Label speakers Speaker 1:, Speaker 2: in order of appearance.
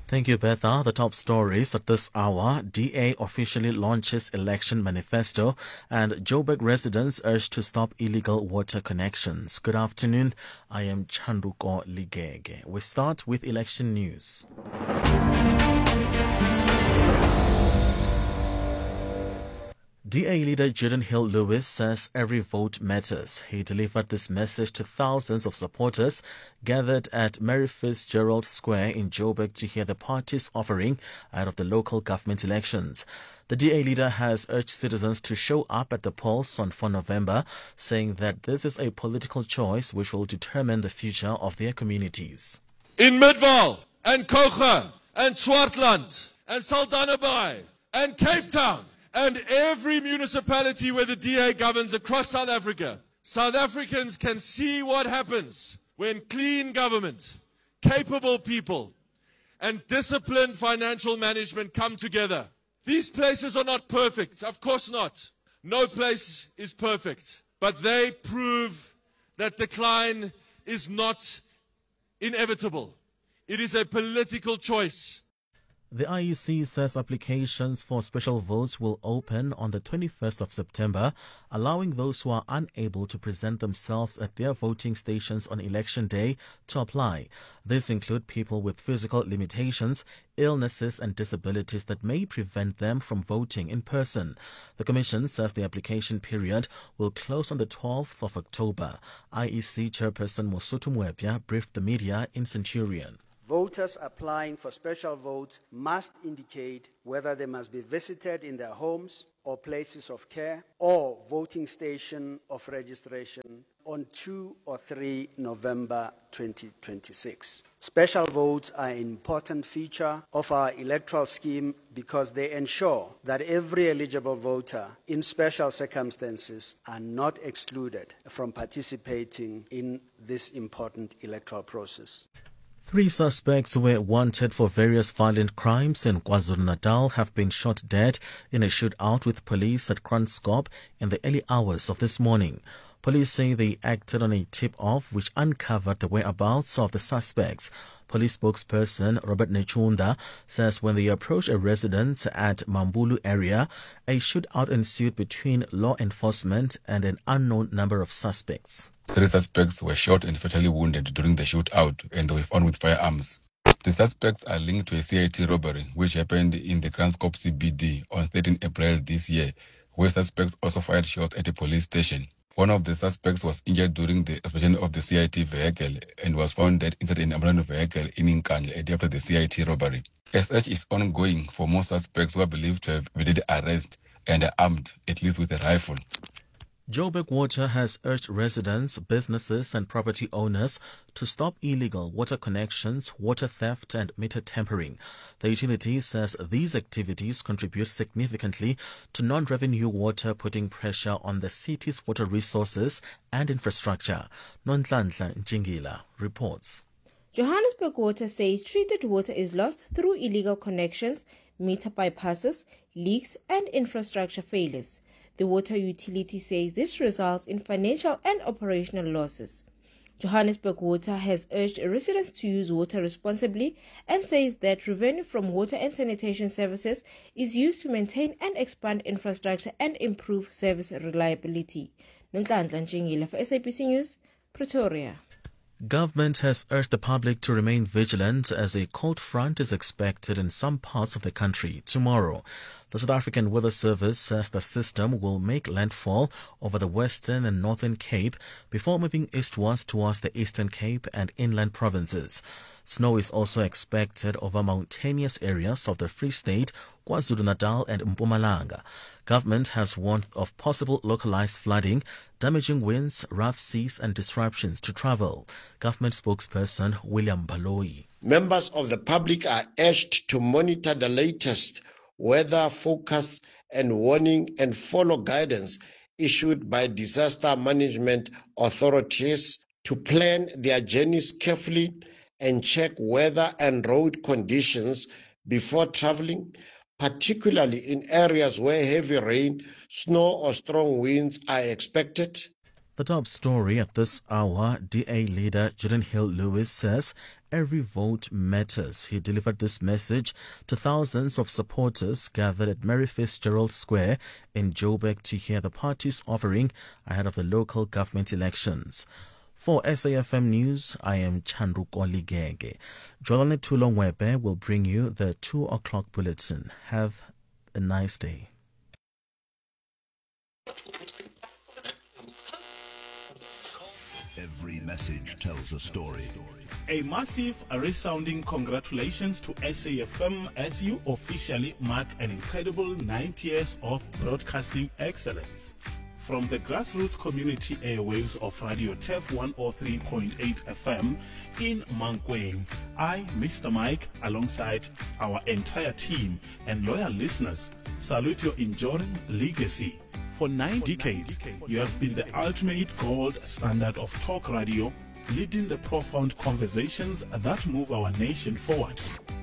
Speaker 1: Thank you, Betha. The top stories at this hour. DA officially launches election manifesto and Joburg residents urged to stop illegal water connections. Good afternoon. I am Chanduko Ligege. We start with election news. DA leader Jordan Hill-Lewis says every vote matters. He delivered this message to thousands of supporters gathered at Mary Fitzgerald Square in Joburg to hear the party's offering out of the local government elections. The DA leader has urged citizens to show up at the polls on 4 November, saying that this is a political choice which will determine the future of their communities.
Speaker 2: In Midvaal and Kocha and Swartland and Saldanha Bay and Cape Town, and every municipality where the DA governs across South Africa, South Africans can see what happens when clean government, capable people, and disciplined financial management come together. These places are not perfect, of course not. No place is perfect, but they prove that decline is not inevitable. It is a political choice.
Speaker 1: The IEC says applications for special votes will open on the 21st of September, allowing those who are unable to present themselves at their voting stations on election day to apply. These include people with physical limitations, illnesses and disabilities that may prevent them from voting in person. The Commission says the application period will close on the 12th of October. IEC Chairperson Mosotho Moepya briefed the media in Centurion.
Speaker 3: Voters applying for special votes must indicate whether they must be visited in their homes or places of care or voting station of registration on 2 or 3 November 2026. Special votes are an important feature of our electoral scheme because they ensure that every eligible voter in special circumstances are not excluded from participating in this important electoral process.
Speaker 1: 3 suspects who were wanted for various violent crimes in KwaZulu-Natal have been shot dead in a shootout with police at Kranskop in the early hours of this morning. Police say they acted on a tip-off which uncovered the whereabouts of the suspects. Police spokesperson Robert Nechunda says when they approached a residence at Mambulu area, a shootout ensued between law enforcement and an unknown number of suspects.
Speaker 4: 3 suspects were shot and fatally wounded during the shootout and they were found with firearms. The suspects are linked to a CIT robbery which happened in the Kranskop CBD on 13 April this year, where suspects also fired shots at a police station. One of the suspects was injured during the explosion of the CIT vehicle and was found dead inside an ambulance vehicle in Nkandla a day after the CIT robbery. A search is ongoing for more suspects who are believed to have evaded arrest and are armed, at least with a rifle.
Speaker 1: Joburg Water has urged residents, businesses and property owners to stop illegal water connections, water theft and meter tampering. The utility says these activities contribute significantly to non-revenue water, putting pressure on the city's water resources and infrastructure. Nonhlanhla Njingila reports.
Speaker 5: Johannesburg Water says treated water is lost through illegal connections, meter bypasses, leaks and infrastructure failures. The water utility says this results in financial and operational losses. Johannesburg Water has urged residents to use water responsibly and says that revenue from water and sanitation services is used to maintain and expand infrastructure and improve service reliability. Nonhlanhla Njingila for SABC News, Pretoria.
Speaker 1: Government has urged the public to remain vigilant as a cold front is expected in some parts of the country tomorrow. The South African Weather Service says the system will make landfall over the Western and Northern Cape before moving eastwards towards the Eastern Cape and inland provinces. Snow is also expected over mountainous areas of the Free State, KwaZulu-Natal and Mpumalanga. Government has warned of possible localized flooding, damaging winds, rough seas and disruptions to travel. Government spokesperson William Baloyi.
Speaker 6: Members of the public are urged to monitor the latest weather forecasts and warning and follow guidance issued by disaster management authorities, to plan their journeys carefully and check weather and road conditions before traveling, particularly in areas where heavy rain, snow or strong winds are expected.
Speaker 1: The top story at this hour, DA leader Julian Hill-Lewis says every vote matters. He delivered this message to thousands of supporters gathered at Mary Fitzgerald Square in Joburg to hear the party's offering ahead of the local government elections. For SAFM News, I am Chandrukoli Gege. Jolane Tulongwebe will bring you the 2 o'clock bulletin. Have a nice day.
Speaker 7: Every message tells a story.
Speaker 8: A massive, resounding congratulations to SAFM as you officially mark an incredible 90 years of broadcasting excellence. From the grassroots community airwaves of Radio TEF 103.8 FM in Mankweng, I, Mr. Mike, alongside our entire team and loyal listeners, salute your enduring legacy. For 9 decades, you have been the ultimate gold standard of talk radio, leading the profound conversations that move our nation forward.